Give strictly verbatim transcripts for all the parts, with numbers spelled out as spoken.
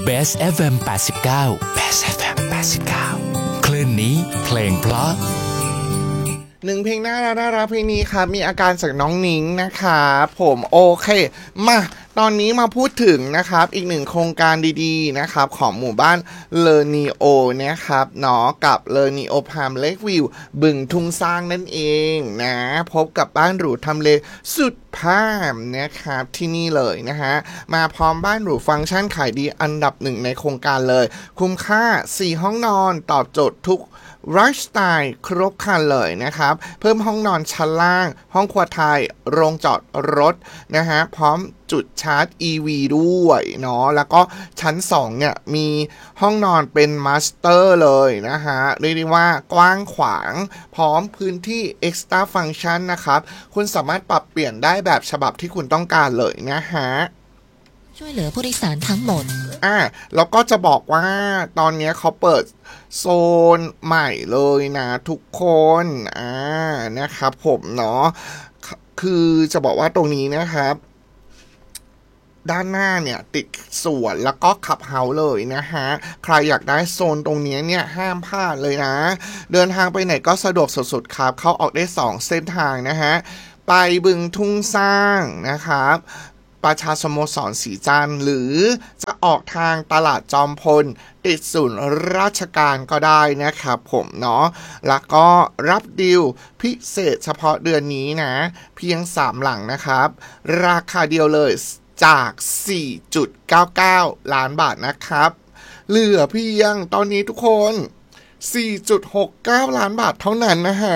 Best เอฟ เอ็ม แปดสิบเก้า Best เอฟ เอ็ม แปดสิบเก้าคลื่นนี้เพลงเพราะหนึ่งเพลงน่ารักน่ารักเพลงนี้ครับมีอาการจากน้องนิ้งนะครับผมโอเคมาตอนนี้มาพูดถึงนะครับอีกหนึ่งโครงการดีๆนะครับของหมู่บ้านเลอนีโอนะครับเนาะกับเลอนีโอพามเลควิวบึงทุ่งสร้างนั่นเองนะพบกับบ้านหรูทำเลสุดพามนะครับที่นี่เลยนะฮะมาพร้อมบ้านหรูฟังก์ชันขายดีอันดับหนึ่งในโครงการเลยคุ้มค่าสี่ห้องนอนตอบโจทย์ทุกไลฟ์สไตล์ครบครันเลยนะครับเพิ่มห้องนอนชั้นล่างห้องครัวไทยโรงจอดรถนะฮะพร้อมจุดชาร์จ อี วี ด้วยเนาะแล้วก็ชั้นสองเนี่ยมีห้องนอนเป็นมาสเตอร์เลยนะฮะเรียกได้ว่ากว้างขวางพร้อมพื้นที่ Extra Function นะครับคุณสามารถปรับเปลี่ยนได้แบบฉบับที่คุณต้องการเลยนะฮะช่วยเหลือผู้โดยสารทั้งหมดอ่าแล้วก็จะบอกว่าตอนนี้เขาเปิดโซนใหม่เลยนะทุกคนอ่านะครับผมเนาะคือจะบอกว่าตรงนี้นะครับด้านหน้าเนี่ยติดสวนแล้วก็ขับเฮาเลยนะฮะใครอยากได้โซนตรงนี้เนี่ยห้ามพลาดเลยนะเดินทางไปไหนก็สะดวกสุดๆครับเข้าออกได้สองเส้นทางนะฮะไปบึงทุ่งสร้างนะครับประชาสโมสรสีจันทร์หรือจะออกทางตลาดจอมพลติดศูนย์ราชการก็ได้นะครับผมเนาะแล้วก็รับดีลพิเศษเฉพาะเดือนนี้นะเพียงสามหลังนะครับราคาเดียวเลยจาก สี่จุดเก้าเก้า ล้านบาทนะครับเหลือเพียงตอนนี้ทุกคน สี่จุดหกเก้า ล้านบาทเท่านั้นนะฮะ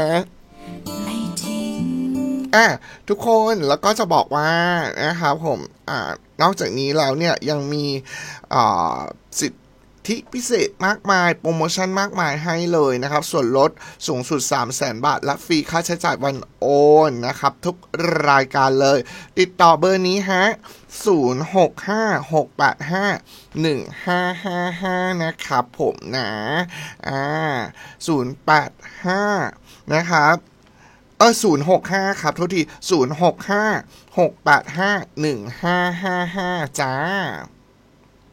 อ่ะทุกคนแล้วก็จะบอกว่านะครับผมอ่านอกจากนี้แล้วเนี่ยยังมีอ่าสิทธิพิเศษมากมายโปรโมชั่นมากมายให้เลยนะครับส่วนลดสูงสุด สามแสน บาทและฟรีค่าใช้จ่ายวันโอนนะครับทุกรายการเลยติดต่อเบอร์นี้ฮะศูนย์ หก ห้า หก แปด ห้า หนึ่ง ห้า ห้า ห้านะครับผมนะอ่าศูนย์ แปด ห้านะครับเออศูนย์ หก ห้าครับโทษทีศูนย์ หก ห้า หก แปด ห้า หนึ่ง ห้า ห้า ห้าจ้า